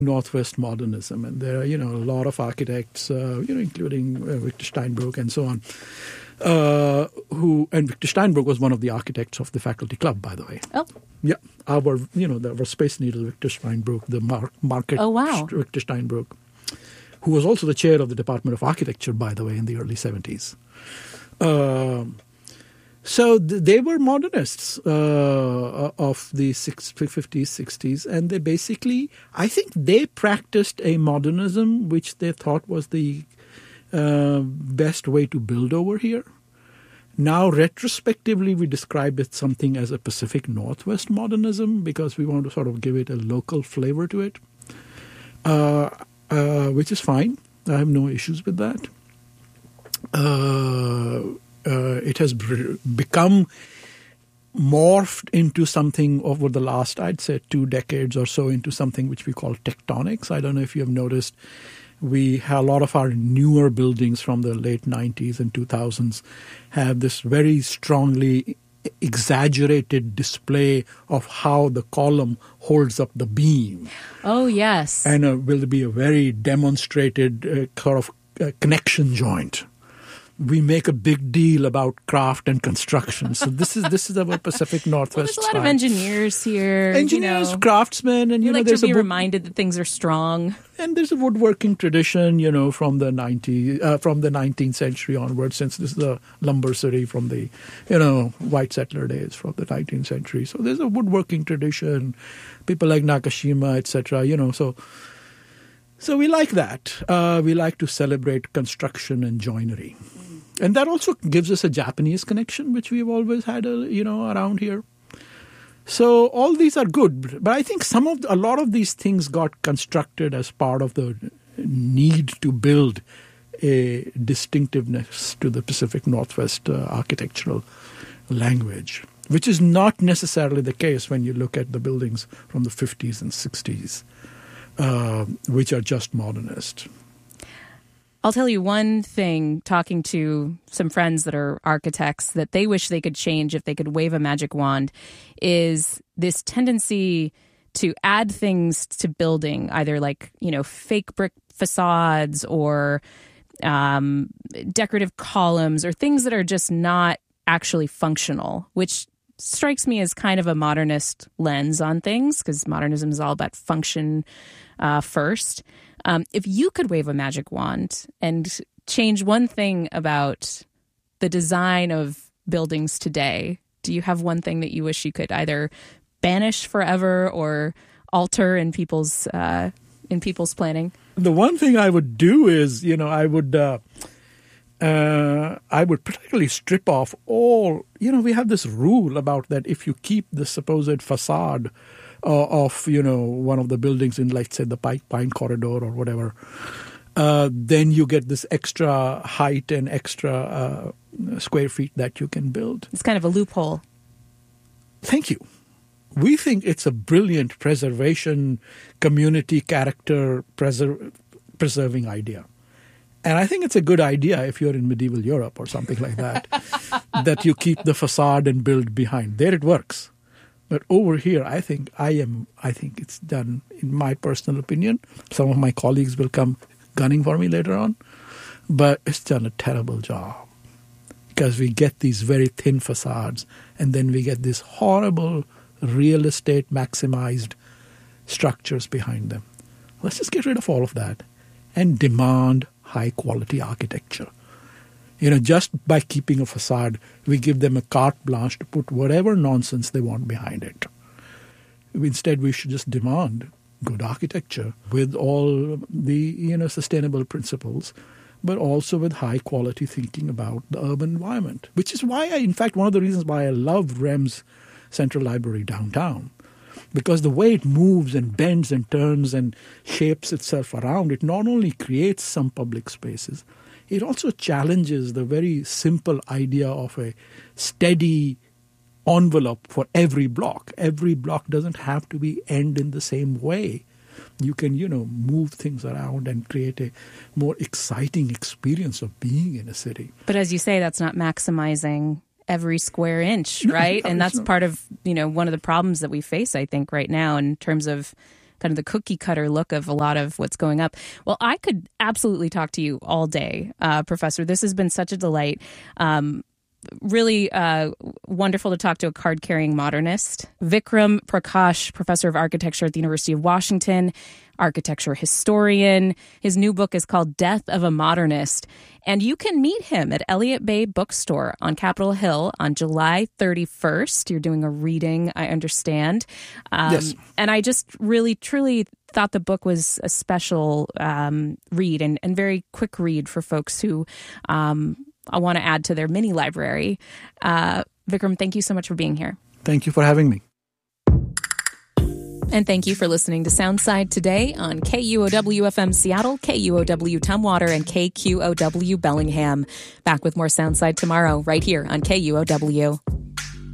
Northwest modernism. And there are, a lot of architects, including Victor Steinbruch and so on, and Victor Steinbruch was one of the architects of the faculty club, by the way. Oh. Yeah. Our Space Needle, Victor Steinbruch, the market Victor Steinbruch, who was also the chair of the Department of Architecture, by the way, in the early 70s. So they were modernists of the 50s, 60s, and they basically, I think they practiced a modernism which they thought was the best way to build over here. Now, retrospectively, we describe it something as a Pacific Northwest modernism because we want to sort of give it a local flavor to it, which is fine. I have no issues with that. It has become morphed into something over the last, I'd say, 2 decades or so, into something which we call tectonics. I don't know if you have noticed, we have a lot of our newer buildings from the late 90s and 2000s have this very strongly exaggerated display of how the column holds up the beam. Oh, yes. And will be a very demonstrated sort of connection joint. We make a big deal about craft and construction. So this is our Pacific Northwest. Well, there's a lot of engineers here. Engineers, craftsmen, and we like there's to be reminded that things are strong. And there's a woodworking tradition, from the 19th century onwards, since this is a lumber city from the, white settler days from the 19th century. So there's a woodworking tradition, people like Nakashima, etc. So we like that. We like to celebrate construction and joinery. And that also gives us a Japanese connection, which we've always had, around here. So all these are good. But I think a lot of these things got constructed as part of the need to build a distinctiveness to the Pacific Northwest architectural language, which is not necessarily the case when you look at the buildings from the 50s and 60s, which are just modernist. I'll tell you one thing, talking to some friends that are architects, that they wish they could change if they could wave a magic wand, is this tendency to add things to building, either like, fake brick facades or decorative columns or things that are just not actually functional, which strikes me as kind of a modernist lens on things, because modernism is all about function first. If you could wave a magic wand and change one thing about the design of buildings today, do you have one thing that you wish you could either banish forever or alter in people's planning? The one thing I would do is, I would particularly strip off all, we have this rule about that if you keep the supposed facade of, one of the buildings in, like, say, the Pine Corridor or whatever, then you get this extra height and extra square feet that you can build. It's kind of a loophole. Thank you. We think it's a brilliant preservation, community character preserving idea. And I think it's a good idea if you're in medieval Europe or something like that, that you keep the facade and build behind. There it works. But over here, I think it's done, in my personal opinion. Some of my colleagues will come gunning for me later on. But it's done a terrible job. Because we get these very thin facades, and then we get these horrible real estate maximized structures behind them. Let's just get rid of all of that and demand high-quality architecture. Just by keeping a facade, we give them a carte blanche to put whatever nonsense they want behind it. Instead, we should just demand good architecture with all the, sustainable principles, but also with high-quality thinking about the urban environment, which is why, in fact, one of the reasons why I love REM's Central Library downtown. Because the way it moves and bends and turns and shapes itself around, it not only creates some public spaces, it also challenges the very simple idea of a steady envelope for every block. Every block doesn't have to end in the same way. You can, move things around and create a more exciting experience of being in a city. But as you say, that's not maximizing every square inch, right? And that's part of, one of the problems that we face, I think, right now in terms of kind of the cookie cutter look of a lot of what's going up. Well, I could absolutely talk to you all day, Professor. This has been such a delight. Really wonderful to talk to a card-carrying modernist. Vikram Prakash, professor of architecture at the University of Washington, architecture historian. His new book is called Death of a Modernist. And you can meet him at Elliott Bay Bookstore on Capitol Hill on July 31st. You're doing a reading, I understand. Yes. And I just really, truly thought the book was a special read and very quick read for folks who I want to add to their mini library. Vikram, thank you so much for being here. Thank you for having me. And thank you for listening to Soundside today on KUOW-FM Seattle, KUOW Tumwater, and KQOW Bellingham. Back with more Soundside tomorrow, right here on KUOW.